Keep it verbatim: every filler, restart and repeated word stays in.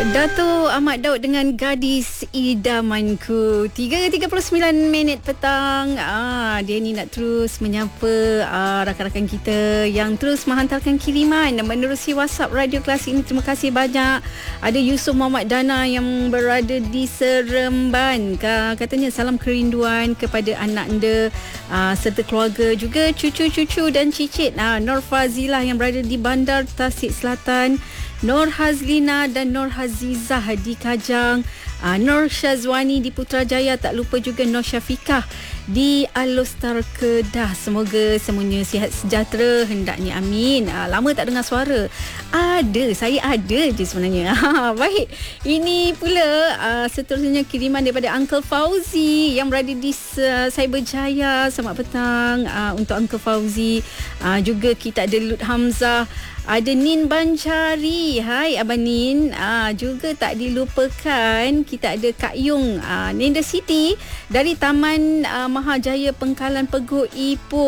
Dato' Ahmad Daud dengan Gadis Idamanku. tiga tiga puluh sembilan minit petang. Ah, dia ni nak terus menyapa ah, rakan-rakan kita yang terus menghantarkan kiriman dan menerusi WhatsApp Radio Klasik ini. Terima kasih banyak. Ada Yusuf Muhammad Dana yang berada di Seremban. Katanya salam kerinduan kepada anak anda ah, serta keluarga, juga cucu-cucu dan cicit. Ah, Nur Fazilah yang berada di Bandar Tasik Selatan. Nur Hazlina dan Nur Hazizah di Kajang, uh, Nur Syazwani di Putrajaya, tak lupa juga Nur Syafiqah di Alostar Kedah. Semoga semuanya sihat sejahtera hendaknya, amin. Uh, lama tak dengar suara. Ada, saya ada je sebenarnya. Baik, ini pula uh, seterusnya kiriman daripada Uncle Fauzi yang berada di uh, Cyberjaya. Selamat petang uh, untuk Uncle Fauzi. Uh, juga kita ada Lut Hamzah. Ada Nin Banjari. Hai Abang Nin. Ah, juga tak dilupakan kita ada Kak Yung, ah, Ninda Siti dari Taman ah, Mahajaya Pengkalan Peguh Ipoh.